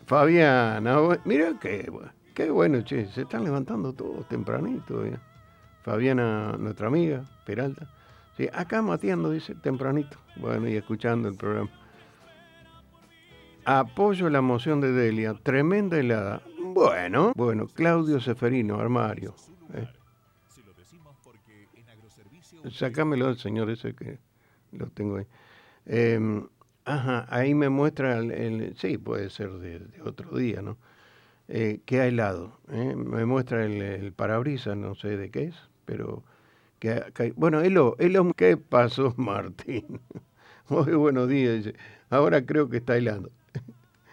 Fabiana, mira qué bueno, che, se están levantando todos tempranito. Fabiana, nuestra amiga, Peralta. Sí, acá mateando, dice, tempranito. Bueno, y escuchando el programa. Apoyo la moción de Delia, tremenda helada. Bueno, Claudio Seferino, armario. ¿eh? Sacámelo del señor ese que lo tengo ahí. Eh, ajá, ahí me muestra sí, puede ser de otro día, ¿no? Que ha helado. Me muestra el parabrisas, no sé de qué es, pero bueno, ¿qué pasó, Martín? Muy buenos días, dice. Ahora creo que está helando.